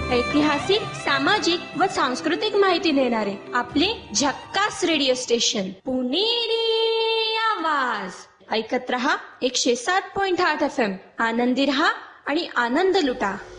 ऐतिहासिक, सामाजिक व सांस्कृतिक माहिती देणारे आपले झक्कास रेडिओ स्टेशन पुणेरी आवाज. ऐकत रहा 107.8 FM. आनंदी रहा आणि आनंद लुटा.